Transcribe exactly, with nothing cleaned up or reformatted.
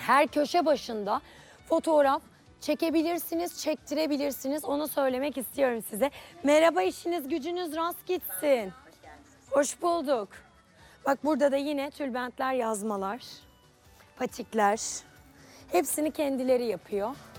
Her köşe başında fotoğraf çekebilirsiniz, çektirebilirsiniz. Onu söylemek istiyorum size. Merhaba, işiniz gücünüz rast gitsin. Hoş bulduk. Bak burada da yine tülbentler, yazmalar, patikler. Hepsini kendileri yapıyor.